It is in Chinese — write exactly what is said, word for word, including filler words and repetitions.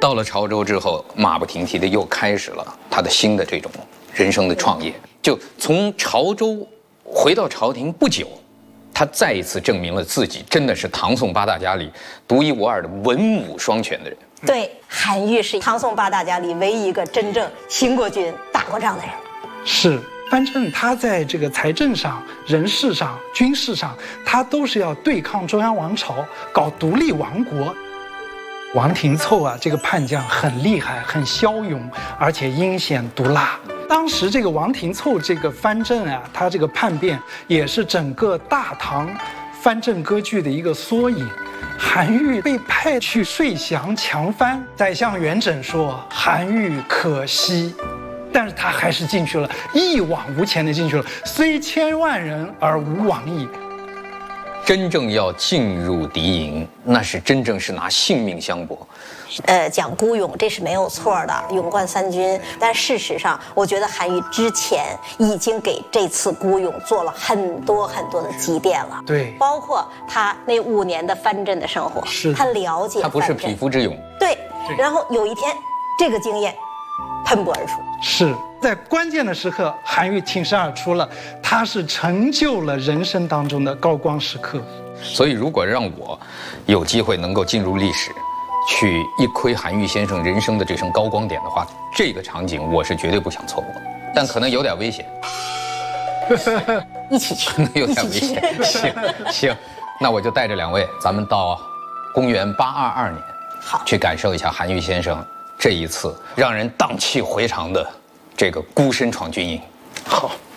到了潮州之后，马不停蹄的又开始了他的新的这种人生的创业。就从潮州回到朝廷不久，他再一次证明了自己真的是唐宋八大家里独一无二的文武双全的人。 对，韩愈是唐宋八大家里唯一一个真正行过军、打过仗的人。 是。藩镇他在这个财政上、人事上、军事上，他都是要对抗中央王朝，搞独立王国。王廷凑啊，这个叛将很厉害，很骁勇，而且阴险毒辣。当时这个王廷凑这个藩镇啊，他这个叛变也是整个大唐藩镇割据的一个缩影。韩愈被派去遂降强藩，宰相元稹说：“韩愈可惜。”但是他还是进去了，一往无前的进去了，虽千万人而无往矣。 真正要进入敌营，那是真正是拿性命相搏。 呃，讲孤勇这是没有错的，勇冠三军。但事实上，我觉得韩愈之前已经给这次孤勇做了很多很多的积淀了。 对， 包括他那五年的藩镇的生活， 是他了解， 他不是匹夫之勇。 对，然后有一天，这个经验喷薄而出。 是在关键的时刻，韩愈挺身而出了，他是成就了人生当中的高光时刻。 所以，如果让我有机会能够进入历史，去一窥韩愈先生人生的这声高光点的话，这个场景我是绝对不想错过，但可能有点危险。 一起去， 有点危险。行行，那我就带着两位，咱们到公元八二二年， 好， 去感受一下韩愈先生这一次让人荡气回肠的这个孤身闯军营。 好。